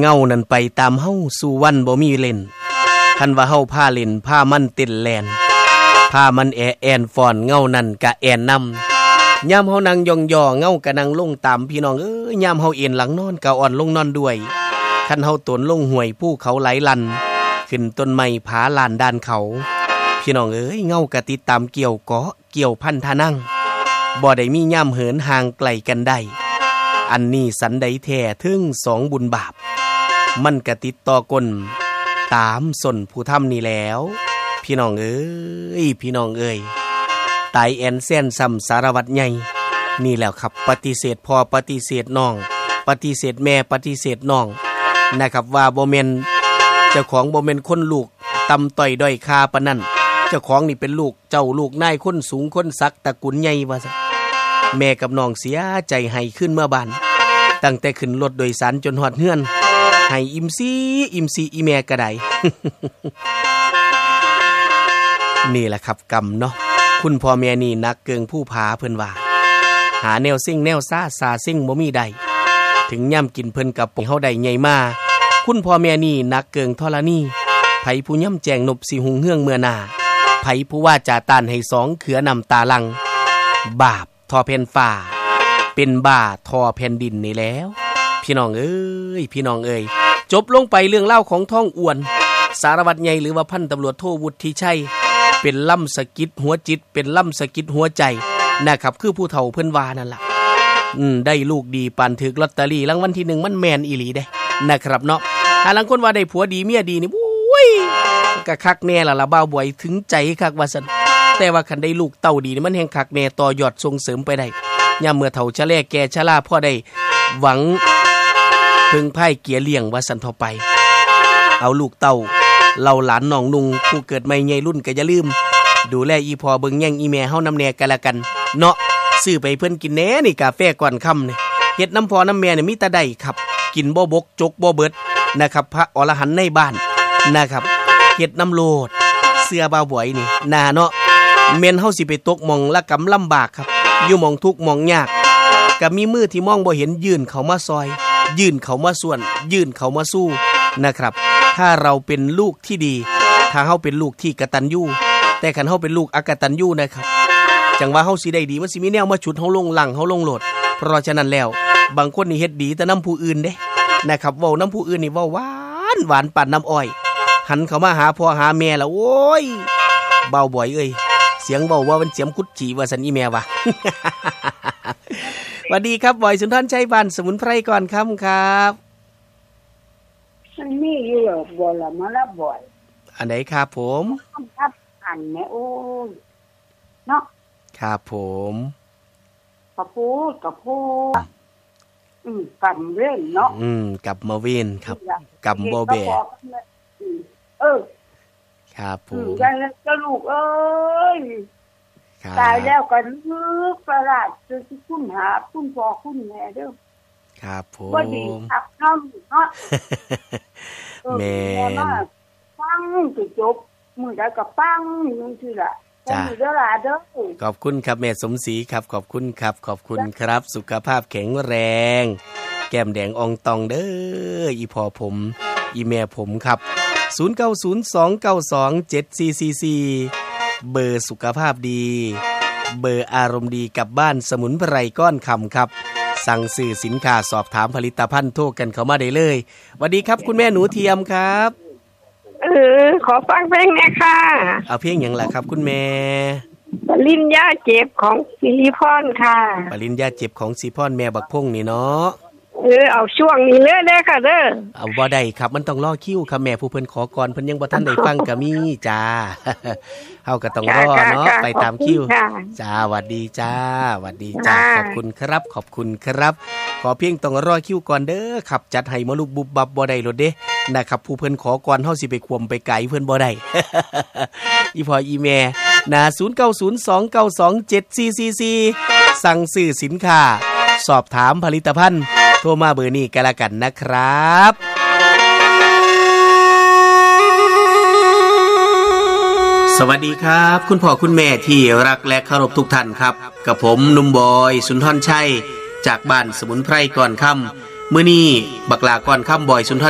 เงานั่นไปตามเฮาสู่วันบ่มีเล่นคันว่าเฮาพาเล่นพามันเต้นแล่นพามันแอนฟ้อนเงานั่นกะแอนนำยามเฮานั่งย่อๆเงากะนั่งลงตามพี่น้องเอ้ยยามเฮาเอ็นหลังนอนกะอ่อนลงนอนด้วยคันเฮาตนลงห้วยภูเขาไหลลันขึ้นต้นไม้ผาลานด้านเขาพี่น้องเอ้ยเงากะติดตามเกี่ยวเกาะเกี่ยวพันธะนั่งบ่ได้มีย่ำเหินห่างไกลกันได้อันนี้สันใดแท้ถึง2บุญบาปมันกะติดต่อกลตามส่นผู้ทำนี่แล้วพี่น้องเอ้ยพี่น้องเอ้ยตายแอนแซนซ้ำสารวัตรใหญ่นี่แล้วครับปฏิเสธพ่อปฏิเสธน้องปฏิเสธแม่ปฏิเสธน้องนะครับว่าบ่แม่นเจ้าของบ่แม่นคนลูกตำต้อยด้อยค่าปานนั้นเจ้าของนี่เป็นลูกเจ้าลูกนายคนสูงคนศักดิ์ตระกูลใหญ่ว่าซะแม่กับน้องเสียใจให้ขึ้นเมื่อบ้านตั้งแต่ขึ้นรถโดยสารจนฮอดเฮือนให้อิ่มซีอีแม่ก็ได้ นี่แหละครับกรรมเนาะคุณพ่อแม่นี่นักเกิงผู้ผาเพิ่นว่าหาแนวซิ่งแนวซ่าซาซิ่งบ่มีใดถึงย่ำกินเพิ่นกับเฮาได้ใหญ่มาคุณพ่อแม่นี่นักเกิงธรณีไผผู้ย่ำแจงนบสิหุงเฮืองเมื่อหน้าไผผู้ว่าจะต้านให้สองเขือนำตาลังบาปทอแผ่นฟ้าเป็นบ้าทอแผ่นดินนี่แล้วพี่น้องเอ้ยพี่น้องเอ้ยจบลงไปเรื่องเล่าของท้องอ้วนสารวัตรใหญ่หรือว่าพันตำรวจโทวุฒิชัยเป็นล่ำสะกิดหัวจิตเป็นล่ำสะกิดหัวใจนะครับคือผู้เฒ่าเพิ่นว่านั่นล่ะได้ลูกดีปานถึกลอตเตอรี่รางวัลที่1มันแม่นอีหลีเด้นะครับเนาะถ้าลังคนว่าได้ผัวดีเมียดีนี่โอ้ยก็คักแน่ล่ะบ่าวบ่อยถึงใจคักว่าซั่นแต่ว่าคันได้ลูกเต้าดีนี่มันแฮงคักแน่ต่อยอดส่งเสริมไปได้ยามเมื่อเฒ่าชะแลแก่ชราพอได้หวังพึ่งไผ่เกียเลี้ยงว่าซั่นเท่าไปเอาลูกเต้าเล่าหลานน้องนุ่งผู้เกิดใหม่ใหญ่รุ่นก็อย่าลืมดูแลอีพ่อเบิ่งแย่งอีแม่เฮานำแน่กันละกันเนาะซื้อไปเพิ่นกินแหน่นี่กาแฟก่อนค่ำนี่เฮ็ดน้ำพ่อน้ำแม่นี่มีแต่ได้ครับกินบ่บกจกบ่เบิดนะครับพระอรหันต์ในบ้านนะครับเฮ็ดน้ำโลดเสื้อบ่าวบ่อยนี่นาเนาะแม่นเฮาสิไปตกหม่องละกำลำบากครับอยู่หม่องทุกข์หม่องยากก็มีมือที่มองบ่เห็นยื่นเข้ามาซอยยื่นเข้ามาส่วนยื่นเข้ามาสู้นะครับถ้าเราเป็นลูกที่ดีถ้าเฮาเป็นลูกที่กตัญญูแต่คันเฮาเป็นลูกอกตัญญูนะครับจังว่าเฮาสิได้ดีมันสิมีแนวมาฉุดเฮาลงหลังเฮาลงโลดเพราะฉะนั้นแล้วบางคนนี่เฮ็ดดีแต่น้ำผู้อื่นเด้นะครับเว้าน้ำผู้อื่นนี่เว้าหวานปานน้ำอ้อยหันเข้ามาหาพ่อหาแม่แล้วโอ้ยเบาบ่อยเอ้ยเสียงเว้าว่ามันเสียมกุดจีว่าซั่นอีแม่ว่ะ สวัสดีครับบอยสุนทรชัยบ้านสมุนไพรก่อนครับมันมีอยู่บ่ละมาละบ่อยอันไหนครับผมครับอันแม่โอ้ยเนาะครับผมกับพูดกันเว้นเนาะกับมาเว้นครับกับบ่แบครับผมจะลูกเอ้ยตายแล้วกันนึกประหลาดจะคุณหาคุณพ่อคุณแม่เด้อครับผมบ่ดีครับเนาะแม่ปังสิจบมื้อใดก็ปังจังซี่ล่ะจ้าเด้อล่ะเด้อขอบคุณครับแม่สมศรีครับขอบคุณครับขอบคุณครับสุขภาพแข็งแรงแก้มแดงอองตองเด้ออีพ่อผมอีแม่ผมครับ0902927444เบอร์สุขภาพดีเบอร์อารมณ์ดีกับบ้านสมุนไพรก้อนคำครับสั่งซื้อสินค้าสอบถามผลิตภัณฑ์โทรกันเข้ามาได้เลยสวัสดีครับคุณแม่หนูเทียมครับขอฟังเพลงหน่อยค่ะเอาเพลงหยังล่ะครับคุณแม่ปริญญาเจ็บของสิริพรค่ะปริญญาเจ็บของสิริพรแม่บักพงนี่เนาะเอาช่วงนี้เลยเด้อค่ะเด้อเอาบ่ได้ครับมันต้องรอคิวครับแม่ผู้เพิ่นขอก่อนเพิ่นยังบ่ทันได้ฟังก็มีจ้าเฮาก็ต้องรอเนาะไปตามคิวจ้าหวัดดีจ้าหวัดดีจ้าขอบคุณครับขอบคุณครับขอเพียงต้องรอคิวก่อนเด้อครับจัดให้มาลุกบุบบับบ่ได้โลดเด้นะครับผู้เพิ่นขอก่อนเฮาสิไปควมไปไกลเพิ่นบ่ได้อีพ่ออีแม่นะ0902927444สั่งซื้อสินค้าสอบถามผลิตภัณฑ์โทรมาเบอร์นี้กันละกันนะครับสวัสดีครับคุณพ่อคุณแม่ที่รักและเคารพทุกท่านครับกับผมหนุ่มบอยสุนทรชัยจากบ้านสมุนไพรก่อนค่ำมื้อนี้บักลาก่อนค่ำบอยสุนทร